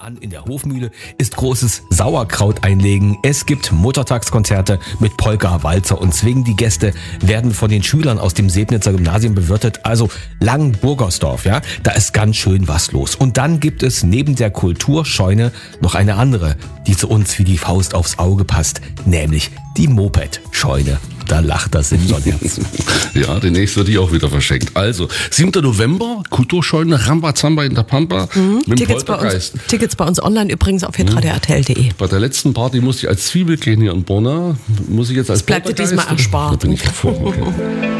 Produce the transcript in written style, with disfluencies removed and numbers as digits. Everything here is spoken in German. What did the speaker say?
Nebenan in der Hofmühle ist großes Sauerkraut einlegen. Es gibt Muttertagskonzerte mit Polka, Walzer und Swing. Die Gäste werden von den Schülern aus dem Sebnitzer Gymnasium bewirtet. Also Langenburgersdorf, ja, da ist ganz schön was los. Und dann gibt es neben der Kulturscheune noch eine andere, die zu uns wie die Faust aufs Auge passt, nämlich die Moped-Scheune. Da lacht das Simsonherz. Ja, demnächst wird die auch wieder verschenkt. Also, 7. November, Kulturscheune, Rambazamba in der Pampa mit dem Poltergeist. Tickets bei uns online übrigens auf hitradio.rtl.de. Bei der letzten Party musste ich als Zwiebel gehen hier in Borna. Muss ich jetzt als Das bleibt dir Poltergeist? diesmal erspart. Da bin ich hervorgegangen.